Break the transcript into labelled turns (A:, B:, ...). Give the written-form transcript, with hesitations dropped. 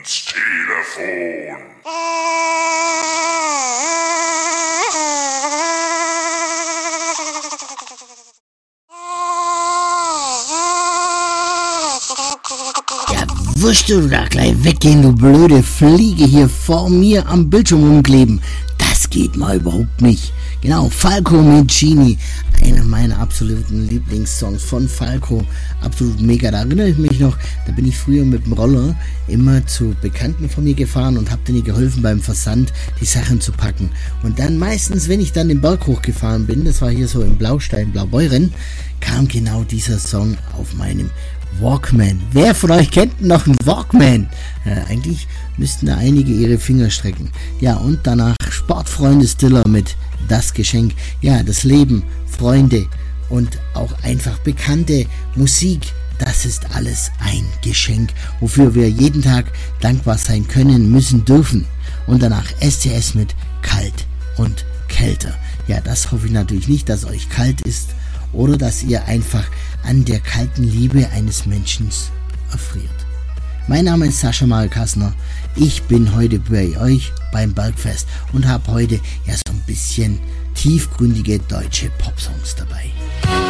A: ans Telefon.
B: Ja, wirst du da gleich weggehen, du blöde Fliege, hier vor mir am Bildschirm rumkleben. Das geht mal überhaupt nicht. Genau, Falco Mencini, einer meiner absoluten Lieblingssongs von Falco, absolut mega. Da erinnere ich mich noch, da bin ich früher mit dem Roller immer zu Bekannten von mir gefahren und habe denen geholfen beim Versand, die Sachen zu packen. Und dann meistens, wenn ich dann den Berg hochgefahren bin, das war hier so im Blaustein, Blaubeuren, kam genau dieser Song auf meinem Walkman. Wer von euch kennt noch einen Walkman? Eigentlich müssten da einige ihre Finger strecken. Ja, und danach Sportfreunde Stiller mit Das Geschenk. Ja, das Leben, Freunde und auch einfach bekannte Musik. Das ist alles ein Geschenk, wofür wir jeden Tag dankbar sein können, müssen, dürfen. Und danach SCS mit Kalt und Kälter. Ja, das hoffe ich natürlich nicht, dass euch kalt ist oder dass ihr einfach an der kalten Liebe eines Menschen erfriert. Mein Name ist Sascha Marek-Hassner. Ich bin heute bei euch beim Bergfest und habe heute ja so ein bisschen tiefgründige deutsche Popsongs dabei.